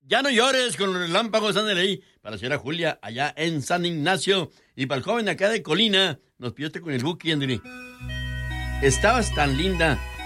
Ya no llores con los relámpagos, ándale ahí. Para la señora Julia, allá en San Ignacio. Y para el joven acá de Colina, nos pidió con el Buki, André. Estabas tan linda